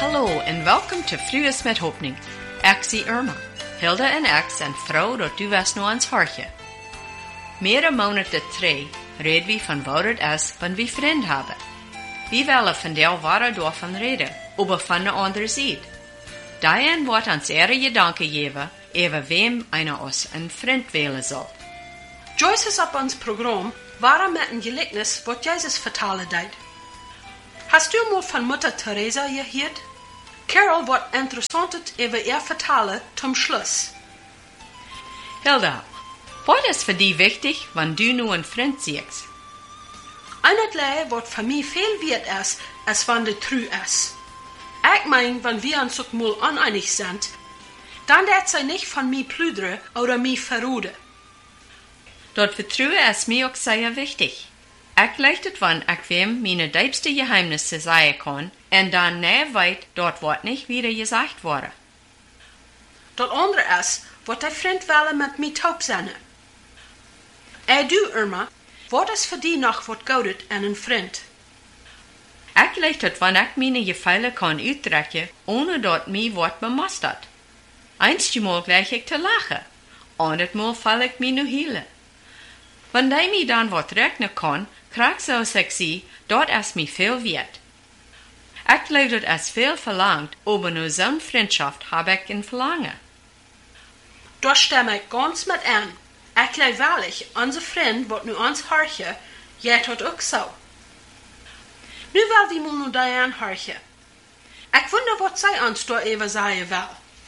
Hallo en welkom te Frues met Hoping. Ik zie Irma. Hilda en ik zijn vrouw dat du was nu ans hartje. Meer een maand de 3 reden we van wat het is van wie vriend hebben. We willen van der ware daarvan reden, aber van de andere ziet. Diane wordt ons gedanken geven, even wem einer ons een vriend willen zal. Joyce is op ons programma waarom met een gelijkenis wat Jezus vertalen deed. Hast du mal von Mutter Teresa gehört? Carol wordt interessant over ihr vertalen zum Schluss. Hilda, wat is voor die wichtig, wanneer du nu een vriend ziet? Einerlei wordt voor mij veel wert is, als wanneer de true is. Ik mein, wanneer wir uns ook mal oneinig sind, dann dat zij nicht von mij plüderen oder mij verroden. Dat vertrouwen is mij ook zeer wichtig. Ik leicht het wanneer ik wem mijn diepste geheimnisse zeggen kan en dan nee weet dat wordt niet weer gezegd worden. Dat andere is, wat de vriend willen met mij taub zijn. Du, Irma, wat is voor die nog wat goudet en een vriend? Ik leicht het wanneer ik mijn gevallen kan uitdrukken, ohne dat mij wordt bemasterd. Einstmal gleich ik te lachen, andertmal val ik mij nu hielen. Wanneer hij mij dan wat rekenen kan, krijg zoals ik zie, dat is mij veel wert. Ik geloof dat es veel verlangt, aber nu zo'n vriendschaft heb ik een verlangen. Daar stem ik ganz met aan. Ik geloof waarlijk, onze vriend wat nu ons hartje, jij tot ook zo. Nu wil wie moet nu Diane hartje. Ik wonder wat zij ons door even zeggen wil.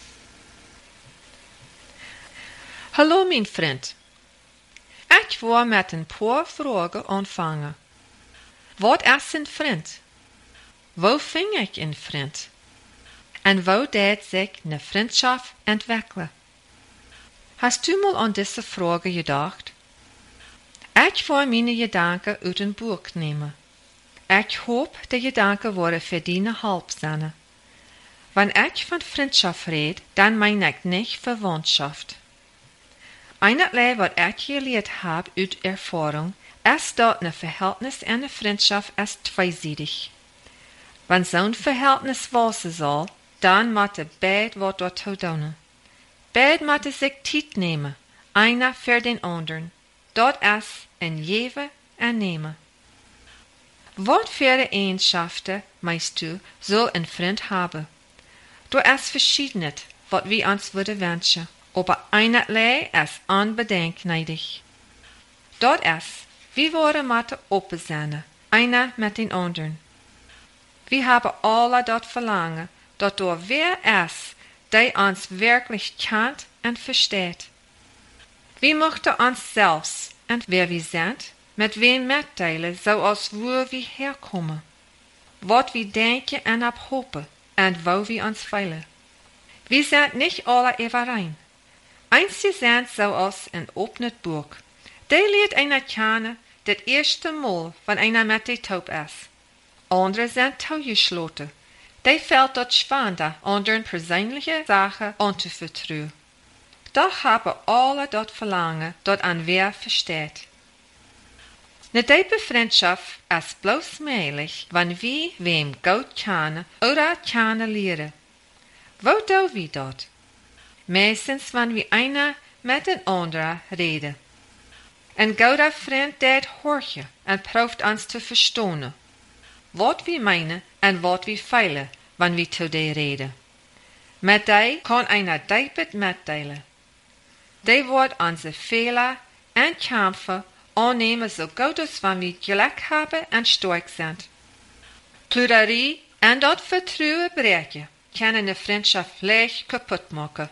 Hallo mijn vriend. Ik wil met een paar vragen aanvangen. Wat is een vriend? Wo ving ik een vriend? En wo deed zich een vriendschap ontwikkelen? Hast du mal aan deze vragen gedacht? Ik wil mijn gedanken uit een boek nemen. Ik hoop de gedanken worden verdienen halb zijn. Wanneer ik van vriendschap red, dan mein ik niet verwandtschaft. Einerlei wat ik geleerd heb uit ervaring, is dat een verhältnis en een vriendschap is tweezijdig. Wanneer zo'n verhältnis wassen zal, dan moeten beide wat daartoe doen. Beide moeten zich tijd nemen, einer voor den anderen. Dat is een geven en nemen. Wat voor de eigenschaften, meist u, zal een vriend hebben? Er is verschiedenet, wat we ons willen wensen. Aber einerlei is onbedenkneidig. Dat is, we worden moeten open zijn, einer met den anderen. We hebben alle dat verlangen, dat door wer is, die ons werkelijk kent en versteht. We mochten ons zelfs, en wer we zijn, met wem mitteilen, zoals waar we herkomen. Wat we denken en op hopen, en waar we ons veilen. We zijn niet alle overeen. Einzige zijn zoals een opnet boek. Die leert einer kennen, het eerste Mal, wanneer einer met die taub is. Andere zijn toegesloten. Die fällt dat schwander, anderen persoonlijke zaken aan te vertrouwen. Doch hebben alle dat verlangen, dat aan wer versteht. Een diepe vriendschap is bloos mogelijk, wanneer we wem goed kennen, oder kennen leren. Wo doen we dat? Meestens wanneer we einer met een andere reden. Een goede vriend deed hoortje en proeft ons te verstaan. Wat we meinen en wat we feilen, wanneer we tot die reden. Met die kan einer diep mitteilen. Die wordt onze fehler en kampen aannemen zo goed als wanneer we geluk hebben en sterk zijn. Pleurerie en dat vertrouwen breken kunnen een vriendschap leicht kapot maken.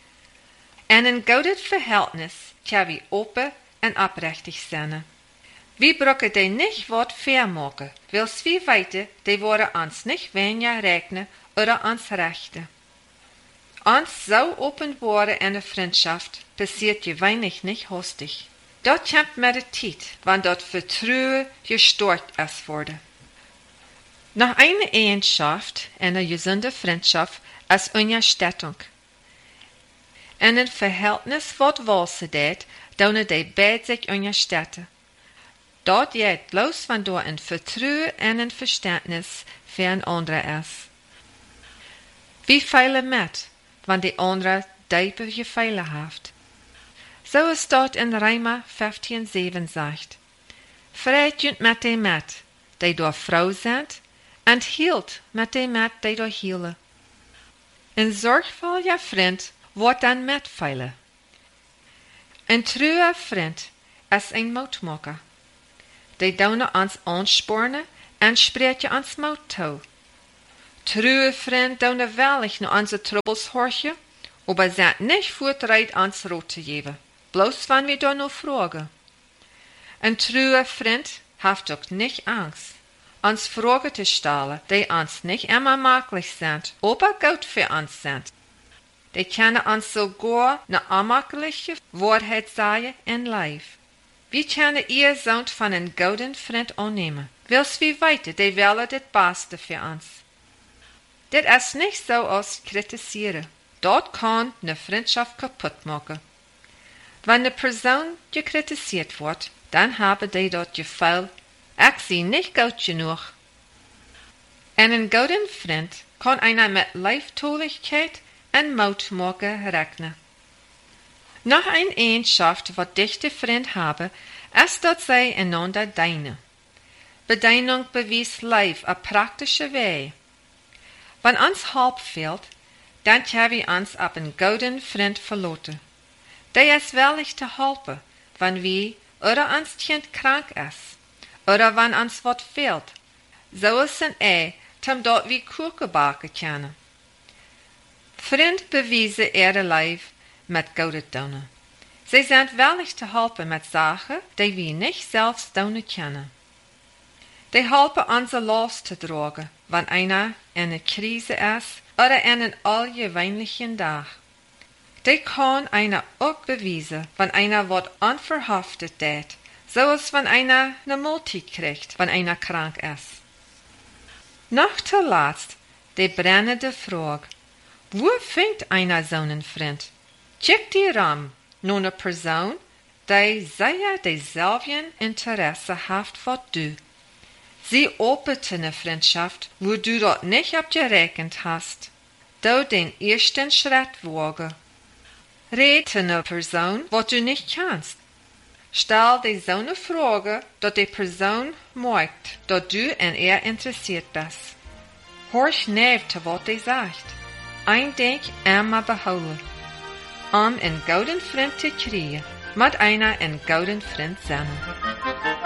En een gouden verhältnis kan we open en oprechtig zijn. We brokken die niet wat vermaken, wils we weten, die worden ons niet weniger rekenen oder ons rechten. Ons zo open worden in de vriendschap passiert je weinig niet hastig. Dat komt met de tijd, wanneer dat vertrouwen gestort is worden. Nog een eigenschap in een gezonde vriendschap is ondersteuning. En een verhältnis wat walsen deed, doen die beide zich ondersteunen. Dat jeet bloos wanneer een vertrouwen en een verständnis voor een andere is. Wie viele met, wann die andere diepe gefühle haft. So es dort in Römer 15,7 sagt. Vreit junt met die door vrouw sind, en hield met die door hiele. Een zorgvolle vriend wordt dan met feile. Een trouwe vriend is een moedmaker. Die doen ons aansporen en spreekt je ons moed toe. Trouwe vriend doen wellig naar onze troubles horchen, aber zijn niet voortreid ons rood te geven, bloos wann we door nog vragen. Een trouwe vriend heeft ook niet angst, ons vragen te stellen, die ons niet immer makkelijk zijn, aber goed voor ons zijn. Die kunnen ons sogar een aanmakkelijke waarheid zeggen in lijf. We kunnen ihr zout van een gouden vriend aannemen, wils we weten, die willen het beste voor ons. Dit is niet zoals kritiseren. Dat kan een vriendschap kapot maken. Wanneer de persoon gekritiseerd wordt, dan hebben die dat gevoel, ik zie niet goed genoeg. En een gouden vriend kan einer met lieftoeligheid en moedmaken rekenen. Nog een eigenschap wat dichte vrienden hebben, is dat zij einander dienen. Bedienung bewijst lief op praktische wijze. Wanneer ons hulp fehlt, dan hebben we ons op een gouden vriend verloten. Die is wellig te helpen, wanneer we oder ons kind krank is, oder wanneer ons wat fehlt, zoals een dat we koeken bakken kunnen. Vriend bewijzen ihre lijf met gouden doen. Zij zijn wellig te helpen met zaken die we niet zelfs doen kunnen. Die helpen onze last te dragen, wanneer einer in een crisis is, oder in een algemeenlijke dag. Die kan einer ook bewijzen, wanneer einer wat onverhoftet deed, zoals wanneer einer een multi krijgt, wanneer einer krank is. Nog te laatst, die brennende vraag, wo vindt einer zo'n vriend? Check die ram, naar een persoon, die zeer dezelfde interesse heeft wat du. Sie opent eine Freundschaft, wo du dort nicht abgerekend hast. Du den ersten Schritt wagen. Red eine Person, wat du nicht kannst. Stell dir so eine Frage, dat die Person merkt, dat du in ihr interessiert bist. Horch neef te wat die sagt. Ein Denk immer behouden. Een gouden vriend te kriegen, moet einer een gouden vriend zijn.